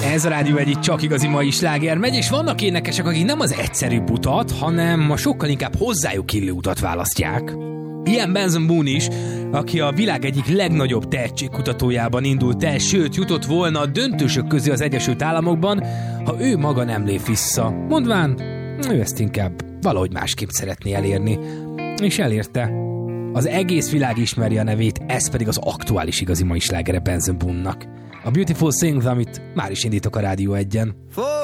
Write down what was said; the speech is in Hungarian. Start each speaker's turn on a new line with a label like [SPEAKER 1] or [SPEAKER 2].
[SPEAKER 1] Ez a Rádió egyik csak igazi mai sláger megy, és vannak énekesek, akik nem az egyszerűbb utat, hanem a sokkal inkább hozzájuk illő utat választják. Ilyen Benson Boone is, aki a világ egyik legnagyobb tehetségkutatójában indult el, sőt jutott volna a döntősök közé az Egyesült Államokban, ha ő maga nem lép vissza. Mondván, ő ezt inkább valahogy másképp szeretné elérni. És elérte. Az egész világ ismeri a nevét, ez pedig az aktuális igazi mai slágere Benson Boone-nak. A Beautiful Things, amit már is indítok a Rádió 1-en.